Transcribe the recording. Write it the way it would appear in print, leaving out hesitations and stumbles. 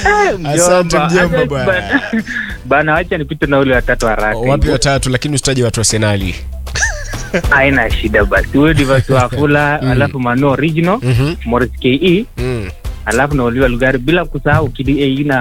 Asante mjomba bwana. Bana acha nipite na ule watatu haraka. Wapi watatu lakini usitaje watu wa Arsenal. Haina shida basi. Wewe divasi wa Fula, alafu Mano Original, Morris KE. Alafu na Oliwa Lugari bila kusahau KDA na